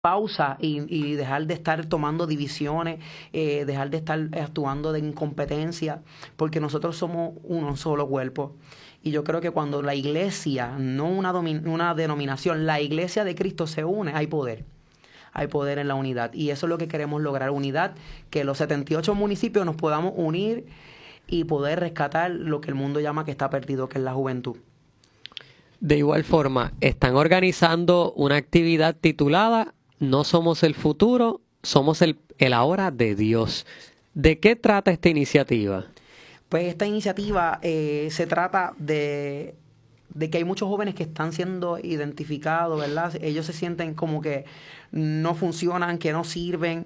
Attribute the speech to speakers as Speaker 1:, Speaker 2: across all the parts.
Speaker 1: pausa y dejar de estar tomando divisiones, dejar de estar actuando de incompetencia, porque nosotros somos un solo cuerpo. Y yo creo que cuando la iglesia, no una denominación, la iglesia de Cristo se une, hay poder. Hay poder en la unidad. Y eso es lo que queremos lograr, unidad, que los 78 municipios nos podamos unir y poder rescatar lo que el mundo llama que está perdido, que es la juventud.
Speaker 2: De igual forma, están organizando una actividad titulada No somos el futuro, somos el ahora de Dios. ¿De qué trata esta iniciativa?
Speaker 1: Pues esta iniciativa se trata de que hay muchos jóvenes que están siendo identificados, ¿verdad? Ellos se sienten como que no funcionan, que no sirven,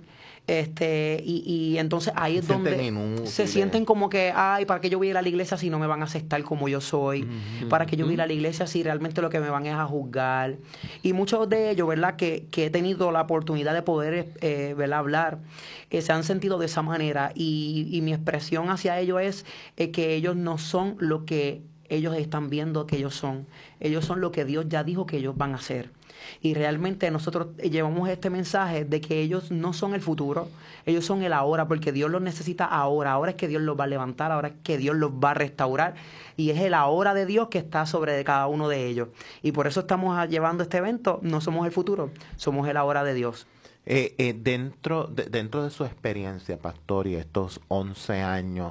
Speaker 1: y entonces ahí es donde se sienten como que, ay, ¿para qué yo voy a ir a la iglesia si no me van a aceptar como yo soy? ¿Para qué yo voy a ir a la iglesia si realmente lo que me van es a juzgar? Y muchos de ellos, ¿verdad? Que he tenido la oportunidad de poder, ¿verdad? Hablar, se han sentido de esa manera, y mi expresión hacia ellos es que ellos no son lo que ellos están viendo que ellos son. Ellos son lo que Dios ya dijo que ellos van a ser. Y realmente nosotros llevamos este mensaje de que ellos no son el futuro, ellos son el ahora, porque Dios los necesita ahora. Ahora es que Dios los va a levantar, ahora es que Dios los va a restaurar. Y es el ahora de Dios que está sobre cada uno de ellos. Y por eso estamos llevando este evento. No somos el futuro, somos el ahora de Dios.
Speaker 3: Dentro de su experiencia, pastor, y estos 11 años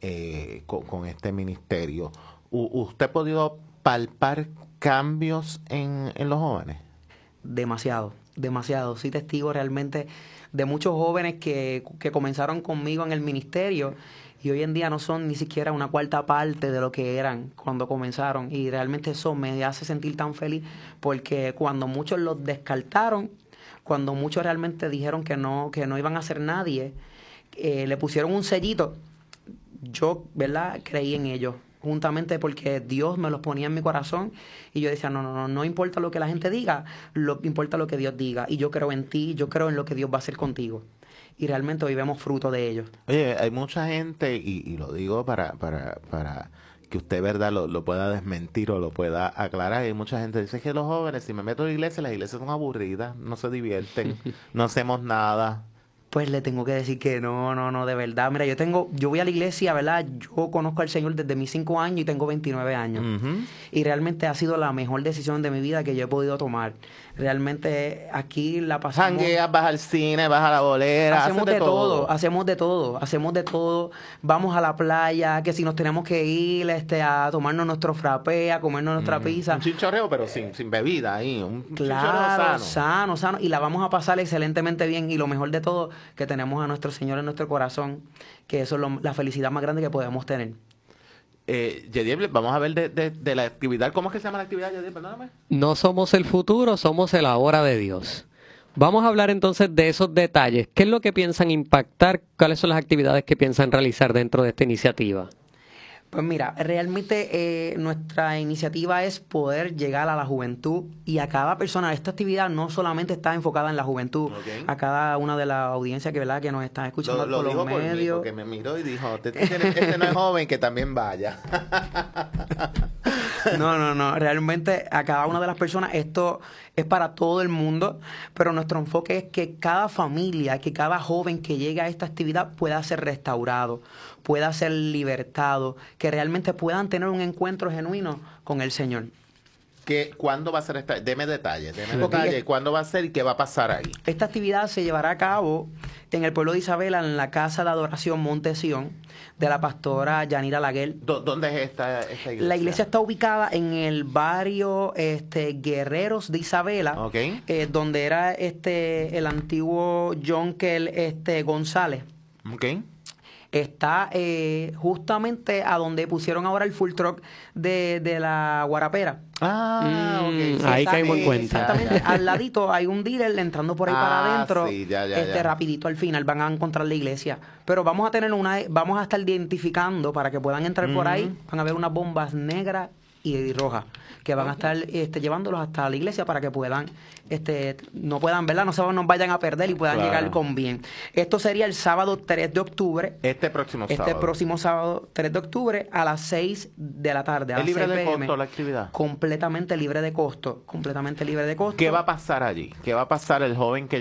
Speaker 3: con este ministerio, ¿usted ha podido palpar cambios en los jóvenes?
Speaker 1: Demasiado. Soy testigo realmente de muchos jóvenes que comenzaron conmigo en el ministerio y hoy en día no son ni siquiera una cuarta parte de lo que eran cuando comenzaron. Y realmente eso me hace sentir tan feliz, porque cuando muchos los descartaron, cuando muchos realmente dijeron que no iban a ser nadie, le pusieron un sellito, yo, ¿verdad?, creí en ellos, juntamente porque Dios me los ponía en mi corazón y yo decía, no importa lo que la gente diga, importa lo que Dios diga, y yo creo en ti, yo creo en lo que Dios va a hacer contigo, y realmente hoy vemos fruto de ellos.
Speaker 3: Oye, hay mucha gente, y lo digo para que usted, ¿verdad?, lo pueda desmentir o lo pueda aclarar. Hay mucha gente que dice que los jóvenes, si me meto a la iglesia, las iglesias son aburridas, no se divierten, no hacemos nada.
Speaker 1: Pues le tengo que decir que no, de verdad. Mira, yo voy a la iglesia, ¿verdad? Yo conozco al Señor desde mis 5 años y tengo 29 años. Y realmente ha sido la mejor decisión de mi vida que yo he podido tomar. Realmente aquí la pasamos...
Speaker 3: Jangueas, vas al cine, vas a la bolera,
Speaker 1: hacemos de todo. Vamos a la playa, que si nos tenemos que ir a tomarnos nuestro frappé, a comernos nuestra pizza.
Speaker 3: Un chinchorreo, pero sin bebida ahí.
Speaker 1: Claro, sano. Y la vamos a pasar excelentemente bien. Y lo mejor de todo, que tenemos a nuestro Señor en nuestro corazón, que eso es la felicidad más grande que podemos tener.
Speaker 3: Yediel, vamos a ver de la actividad. ¿Cómo es que se llama la actividad, Yediel? Perdóname.
Speaker 2: No somos el futuro, somos el ahora de Dios. Vamos a hablar entonces de esos detalles. ¿Qué es lo que piensan impactar? ¿Cuáles son las actividades que piensan realizar dentro de esta iniciativa?
Speaker 1: Pues mira, realmente nuestra iniciativa es poder llegar a la juventud y a cada persona. Esta actividad no solamente está enfocada en la juventud, a cada una de las audiencias que nos están escuchando por los medios.
Speaker 3: Porque me miró y dijo, este no es joven, que también vaya.
Speaker 1: No, realmente a cada una de las personas esto es para todo el mundo, pero nuestro enfoque es que cada familia, que cada joven que llegue a esta actividad pueda ser restaurado, pueda ser libertado, que realmente puedan tener un encuentro genuino con el Señor.
Speaker 3: ¿Cuándo va a ser esta? Deme detalles. ¿Cuándo va a ser y qué va a pasar ahí?
Speaker 1: Esta actividad se llevará a cabo en el pueblo de Isabela, en la Casa de Adoración Monte Sión, de la pastora Yanira Laguel.
Speaker 3: ¿Dónde es esta iglesia?
Speaker 1: La iglesia está ubicada en el barrio Guerreros de Isabela, donde era el antiguo Jonkel González. Está justamente a donde pusieron ahora el full truck de la Guarapera.
Speaker 2: Ahí caímos en cuenta.
Speaker 1: Exactamente. Al ladito hay un dealer entrando por ahí para adentro.
Speaker 3: Sí,
Speaker 1: rapidito al final van a encontrar la iglesia. Pero vamos a estar identificando para que puedan entrar por ahí. Van a ver unas bombas negras y Roja, que van a estar llevándolos hasta la iglesia para que puedan, no puedan, ¿verdad? Nos vayan a perder y puedan llegar con bien. Esto sería el sábado 3 de octubre.
Speaker 3: Este próximo sábado
Speaker 1: 3 de octubre a las 6 de la tarde.
Speaker 3: ¿Es libre de costo la actividad?
Speaker 1: Completamente libre de costo. Completamente libre de costo.
Speaker 3: ¿Qué va a pasar allí? ¿Qué va a pasar el joven que